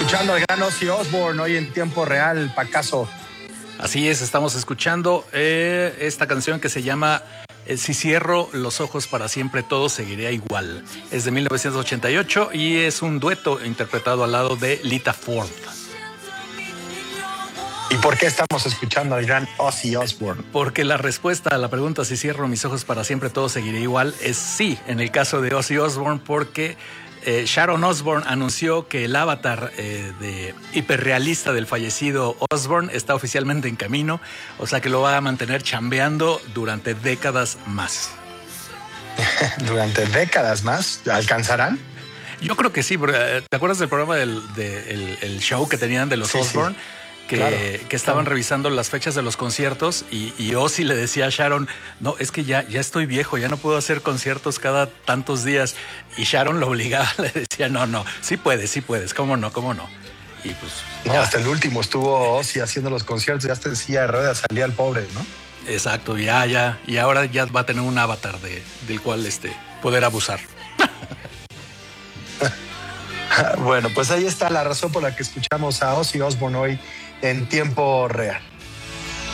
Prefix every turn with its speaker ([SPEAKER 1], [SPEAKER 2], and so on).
[SPEAKER 1] escuchando al gran Ozzy Osbourne hoy en tiempo real, Pacaso.
[SPEAKER 2] Así es, estamos escuchando esta canción que se llama Si cierro los ojos para siempre todo seguiría igual. Es de 1988 y es un dueto interpretado al lado de Lita Ford.
[SPEAKER 1] ¿Y por qué estamos escuchando al gran Ozzy Osbourne?
[SPEAKER 2] Porque la respuesta a la pregunta si cierro mis ojos para siempre todo seguiría igual es sí, en el caso de Ozzy Osbourne, porque Sharon Osbourne anunció que el avatar de hiperrealista del fallecido Osbourne está oficialmente en camino, o sea que lo va a mantener chambeando durante décadas más.
[SPEAKER 1] ¿Durante décadas más? ¿Alcanzarán?
[SPEAKER 2] Yo creo que sí, porque, ¿te acuerdas del programa del show que tenían de los Osbourne? Sí. Que estaban revisando las fechas de los conciertos y Ozzy le decía a Sharon, no, es que ya estoy viejo, ya no puedo hacer conciertos cada tantos días. Y Sharon lo obligaba, le decía, no, sí puedes, cómo no. Y pues...
[SPEAKER 1] No, hasta el último estuvo Ozzy haciendo los conciertos y hasta en silla de ruedas salía el pobre, ¿no?
[SPEAKER 2] Exacto, ya, y ahora ya va a tener un avatar del cual poder abusar.
[SPEAKER 1] Bueno, pues ahí está la razón por la que escuchamos a Ozzy Osbourne hoy en tiempo real.